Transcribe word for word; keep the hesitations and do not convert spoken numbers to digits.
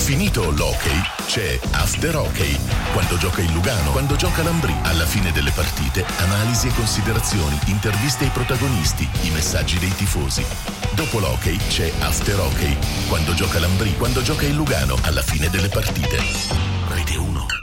Finito l'hockey, c'è After Hockey. Quando gioca il Lugano, quando gioca l'Ambrì. Alla fine delle partite, analisi e considerazioni, interviste ai protagonisti, i messaggi dei tifosi. Dopo l'hockey c'è After Hockey. Quando gioca l'Ambrì, quando gioca il Lugano. Alla fine delle partite. Rete uno.